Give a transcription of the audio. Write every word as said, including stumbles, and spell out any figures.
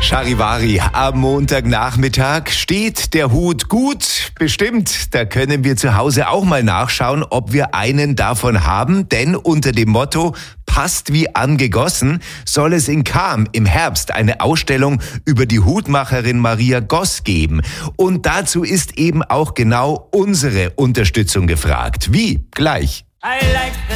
Charivari, am Montagnachmittag steht der Hut gut. Bestimmt, da können wir zu Hause auch mal nachschauen, ob wir einen davon haben. Denn unter dem Motto "Passt wie angegossen" soll es in Cham im Herbst eine Ausstellung über die Hutmacherin Maria Goss geben. Und dazu ist eben auch genau unsere Unterstützung gefragt. Wie? Gleich. I like the